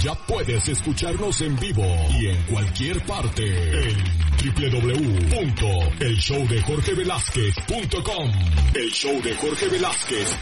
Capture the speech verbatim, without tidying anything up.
ya puedes escucharnos en vivo y en cualquier parte en doble u doble u doble u punto el show de jorge velázquez punto com. El show de Jorge Velázquez.